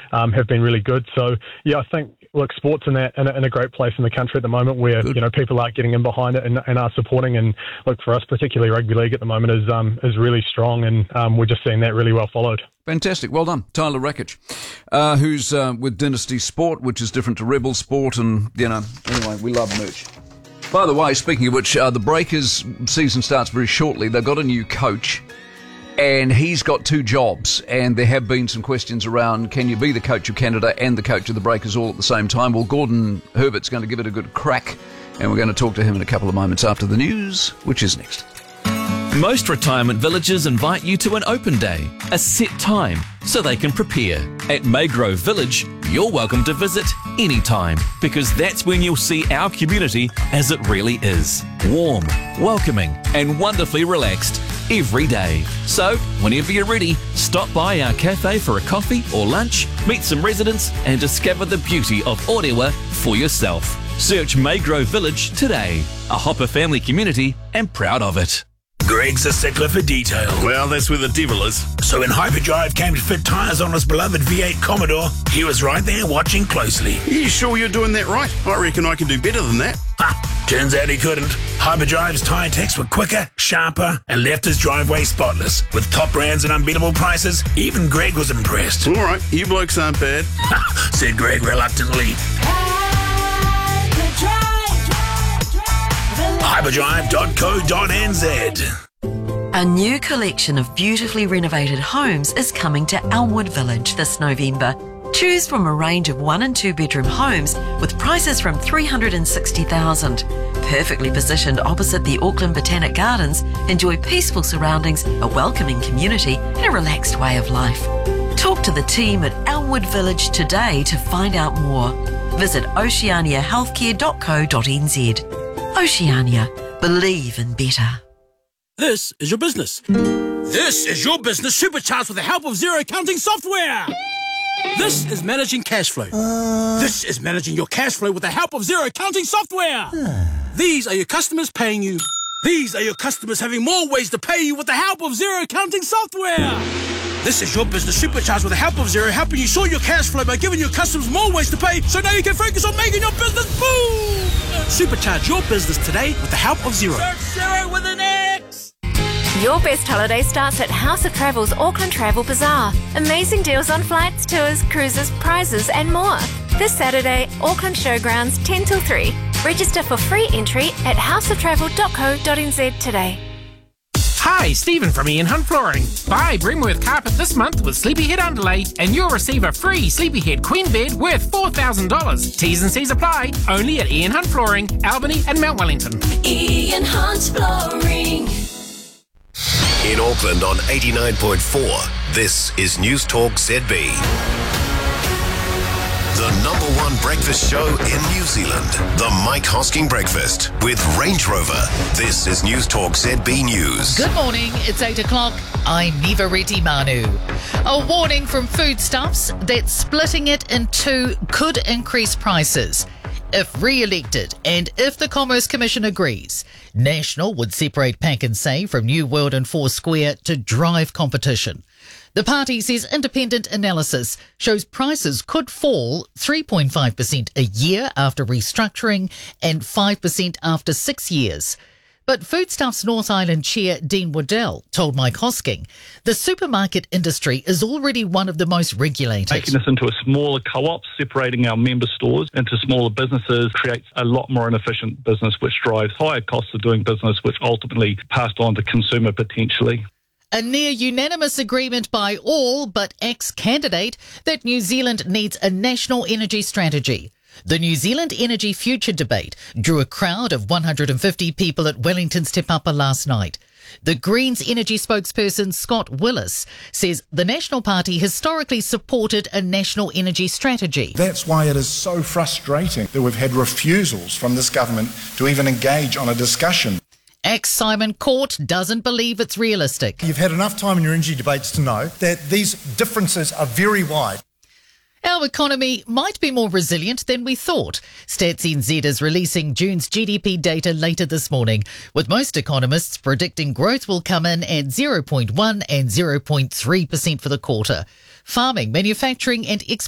have been really good. So, yeah, I think, look, sport's in a great place in the country at the moment where, people are getting in behind it and are supporting. And, look, for us, particularly rugby league at the moment is really strong, and we're just seeing that really well followed. Fantastic. Well done. Tyler Rakic, who's with Dynasty Sport, which is different to Rebel Sport. And, anyway, we love merch. By the way, speaking of which, the Breakers season starts very shortly. They've got a new coach, and he's got 2 jobs. And there have been some questions around, can you be the coach of Canada and the coach of the Breakers all at the same time? Well, Gordon Herbert's going to give it a good crack, and we're going to talk to him in a couple of moments after the news, which is next. Most retirement villages invite you to an open day, a set time, so they can prepare. At Maygrove Village, you're welcome to visit anytime, because that's when you'll see our community as it really is. Warm, welcoming, and wonderfully relaxed every day. So, whenever you're ready, stop by our cafe for a coffee or lunch, meet some residents, and discover the beauty of Orewa for yourself. Search Maygrove Village today, a Hopper family community, and proud of it. Greg's a stickler for detail. Well, that's where the devil is. So when Hyperdrive came to fit tyres on his beloved V8 Commodore, he was right there watching closely. Are you sure you're doing that right? I reckon I can do better than that. Ha! Turns out he couldn't. Hyperdrive's tyre techs were quicker, sharper, and left his driveway spotless. With top brands and unbeatable prices, even Greg was impressed. All right, you blokes aren't bad. Said Greg reluctantly. Hyperdrive.co.nz. A new collection of beautifully renovated homes is coming to Elmwood Village this November. Choose from a range of 1 and 2 bedroom homes with prices from $360,000. Perfectly positioned opposite the Auckland Botanic Gardens, enjoy peaceful surroundings, a welcoming community, and a relaxed way of life. Talk to the team at Elmwood Village today to find out more. Visit oceaniahealthcare.co.nz. Oceania. Believe in better. This is your business. This is your business supercharged with the help of Xero accounting software. This is managing cash flow. This is managing your cash flow with the help of Xero accounting software. These are your customers paying you. These are your customers having more ways to pay you with the help of Xero accounting software. This is your business supercharged with the help of Xero, helping you sort your cash flow by giving your customers more ways to pay, so now you can focus on making your business boom! Supercharge your business today with the help of Xero. Search Xero with an X! Your best holiday starts at House of Travel's Auckland Travel Bazaar. Amazing deals on flights, tours, cruises, prizes and more. This Saturday, Auckland Showgrounds 10 till 3. Register for free entry at houseoftravel.co.nz today. Hi, Stephen from Ian Hunt Flooring. Buy Brimworth Carpet this month with Sleepyhead Underlay and you'll receive a free Sleepyhead Queen Bed worth $4,000. T's and C's apply, only at Ian Hunt Flooring, Albany and Mount Wellington. Ian Hunt Flooring. In Auckland on 89.4, this is News Talk ZB. The #1 breakfast show in New Zealand. The Mike Hosking Breakfast with Range Rover. This is News Talk ZB News. Good morning, it's 8 o'clock. I'm Nivareti Manu. A warning from Foodstuffs that splitting it in two could increase prices. If re-elected and if the Commerce Commission agrees, National would separate Pack and Save from New World and Foursquare to drive competition. The party says independent analysis shows prices could fall 3.5% a year after restructuring and 5% after 6 years. But Foodstuffs North Island chair Dean Waddell told Mike Hosking the supermarket industry is already one of the most regulated. Making us into a smaller co-op, separating our member stores into smaller businesses creates a lot more inefficient business, which drives higher costs of doing business, which ultimately passed on to consumer potentially. A near-unanimous agreement by all but ex-candidate that New Zealand needs a national energy strategy. The New Zealand Energy Future debate drew a crowd of 150 people at Wellington's Te Papa last night. The Greens energy spokesperson Scott Willis says the National Party historically supported a national energy strategy. That's why it is so frustrating that we've had refusals from this government to even engage on a discussion. Ex-Simon Court doesn't believe it's realistic. You've had enough time in your energy debates to know that these differences are very wide. Our economy might be more resilient than we thought. Stats NZ is releasing June's GDP data later this morning, with most economists predicting growth will come in at 0.1 and 0.3% for the quarter. Farming, manufacturing and